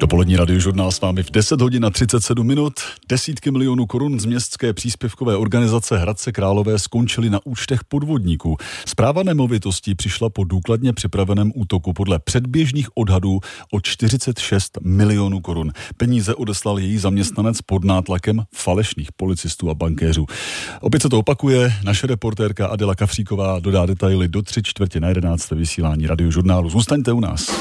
Dopolední radiožurnál s vámi v 10 hodin a 37 minut. Desítky milionů korun z městské příspěvkové organizace Hradce Králové skončily na účtech podvodníků. Správa nemovitostí přišla po důkladně připraveném útoku podle předběžných odhadů o 46 milionů korun. Peníze odeslal její zaměstnanec pod nátlakem falešných policistů a bankéřů. Opět se to opakuje, naše reportérka Adela Kafříková dodá detaily do 11:45 vysílání radiožurnálu. Zůstaňte u nás.